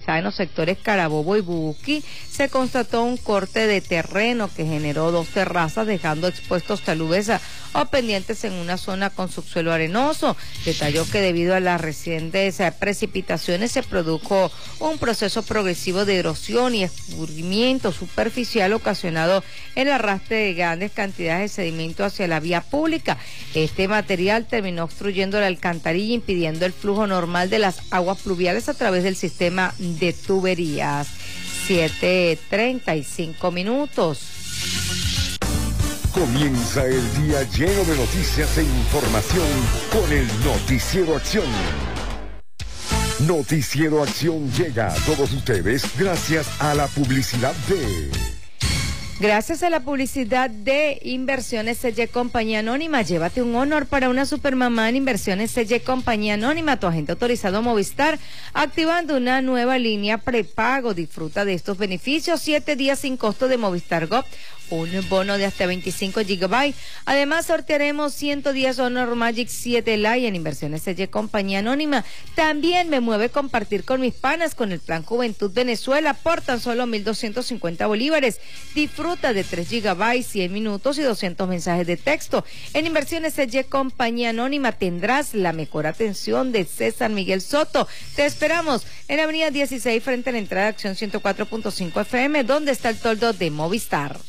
está en los sectores Carabobo y Bubuquí, se constató un corte de terreno que generó 2 terrazas, dejando expuestos taludes o pendientes en una zona con subsuelo arenoso. Detalló que debido a las recientes precipitaciones se produjo un proceso progresivo de erosión y escurrimiento superficial ocasionado el arrastre de grandes cantidades de sedimento hacia la vía pública. Este material terminó obstruyendo la alcantarilla, impidiendo el flujo normal de las aguas pluviales a través del sistema de tuberías. 7:35 minutos. Comienza el día lleno de noticias e información con el Noticiero Acción. Noticiero Acción llega a todos ustedes gracias a la publicidad de... Gracias a la publicidad de Inversiones CY Compañía Anónima, llévate un honor para una supermamá en Inversiones CY Compañía Anónima, tu agente autorizado Movistar, activando una nueva línea prepago. Disfruta de estos beneficios: 7 días sin costo de Movistar Go, un bono de hasta 25 GB. Además, sortearemos 110 Honor Magic 7 Lite en Inversiones CY Compañía Anónima. También me mueve compartir con mis panas con el plan Juventud Venezuela por tan solo 1.250 bolívares. Disfruta de 3 GB, 100 minutos y 200 mensajes de texto. En Inversiones CY Compañía Anónima tendrás la mejor atención de César Miguel Soto. Te esperamos en Avenida 16 frente a la entrada de Acción 104.5 FM, donde está el toldo de Movistar.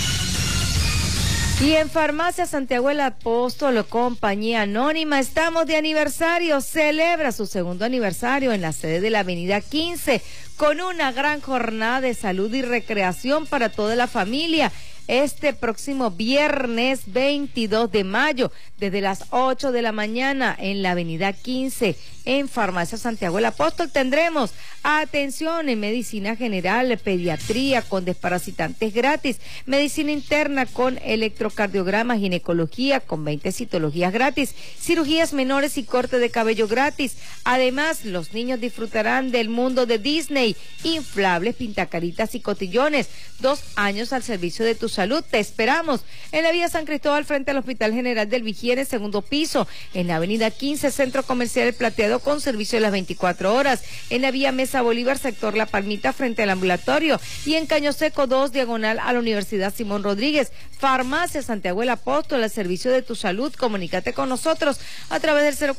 Y en Farmacia Santiago el Apóstol Compañía Anónima estamos de aniversario. Celebra su segundo aniversario en la sede de la Avenida 15 con una gran jornada de salud y recreación para toda la familia. Este próximo viernes 22 de mayo, desde las 8 de la mañana en la Avenida 15, en Farmacia Santiago el Apóstol, tendremos atención en medicina general, pediatría con desparasitantes gratis, medicina interna con electrocardiograma, ginecología con 20 citologías gratis, cirugías menores y corte de cabello gratis. Además, los niños disfrutarán del mundo de Disney, inflables, pintacaritas y cotillones. 2 años al servicio de tu salud. Te esperamos en la vía San Cristóbal frente al Hospital General del Vigía, en el segundo piso, en la Avenida 15, Centro Comercial El Plateado, con servicio de las 24 horas, en la vía Mesa Bolívar, sector La Palmita, frente al ambulatorio, y en Caño Seco 2, diagonal a la Universidad Simón Rodríguez. Farmacia Santiago el Apóstol, al servicio de tu salud. Comunícate con nosotros a través del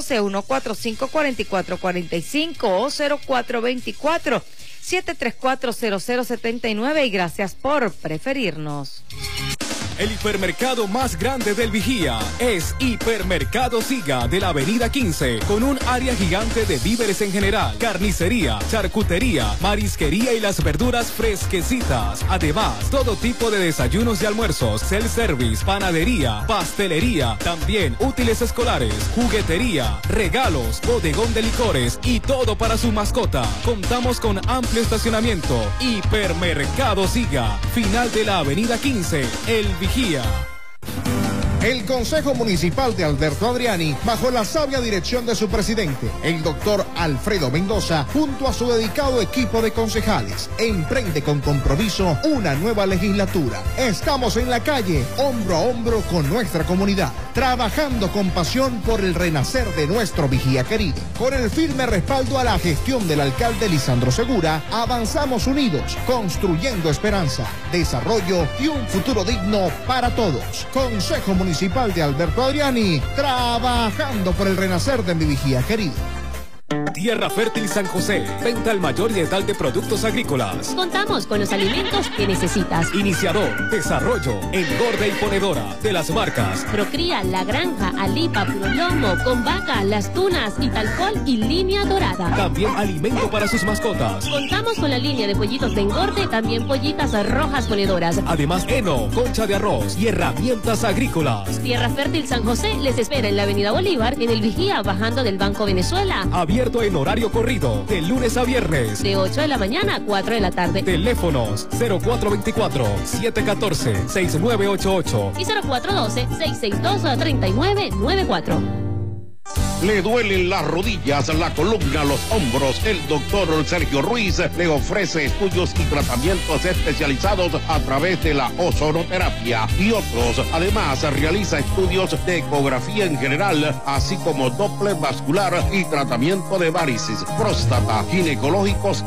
0412-145-4445 o 0424-734-0079, y gracias por preferirnos. El hipermercado más grande del Vigía es Hipermercado Siga de la Avenida 15, con un área gigante de víveres en general, carnicería, charcutería, marisquería y las verduras fresquecitas. Además, todo tipo de desayunos y almuerzos, self-service, panadería, pastelería, también útiles escolares, juguetería, regalos, bodegón de licores y todo para su mascota. Contamos con amplio estacionamiento. Hipermercado Siga, final de la Avenida 15, El Vigía. El Consejo Municipal de Alberto Adriani, bajo la sabia dirección de su presidente, el doctor Alfredo Mendoza, junto a su dedicado equipo de concejales, emprende con compromiso una nueva legislatura. Estamos en la calle, hombro a hombro con nuestra comunidad, trabajando con pasión por el renacer de nuestro Vigía querido. Con el firme respaldo a la gestión del alcalde Lisandro Segura, avanzamos unidos, construyendo esperanza, desarrollo y un futuro digno para todos. Consejo Municipal de Alberto Adriani, trabajando por el renacer de mi Vigía querido. Tierra Fértil San José, venta al mayor y letal de productos agrícolas. Contamos con los alimentos que necesitas. Iniciador, desarrollo, engorde y ponedora de las marcas Procría, La Granja, Alipa, Puro Lomo, Con Vaca, Las Tunas, Italcol y Línea Dorada. También alimento para sus mascotas. Contamos con la línea de pollitos de engorde, también pollitas rojas ponedoras. Además, heno, concha de arroz y herramientas agrícolas. Tierra Fértil San José les espera en la Avenida Bolívar, en el Vigía, bajando del Banco Venezuela. Abierto en horario corrido, de lunes a viernes. De 8 de la mañana a 4 de la tarde. Teléfonos 0424-714-6988 y 0412-662-3994. ¿Le duelen las rodillas, la columna, los hombros? El doctor Sergio Ruiz le ofrece estudios y tratamientos especializados a través de la ozonoterapia y otros. Además, realiza estudios de ecografía en general, así como Doppler vascular y tratamiento de varices, próstata, ginecológicos